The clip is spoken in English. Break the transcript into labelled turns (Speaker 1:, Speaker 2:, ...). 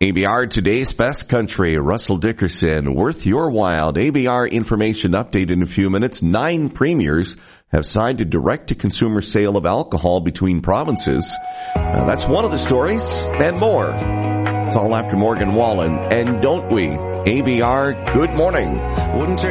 Speaker 1: ABR Today's Best Country, Russell Dickerson, worth your while. ABR information update in a few minutes. 9 premiers have signed a direct-to-consumer sale of alcohol between provinces. That's one of the stories and more. It's all after Morgan Wallen. And don't we? ABR, good morning.
Speaker 2: Wouldn't take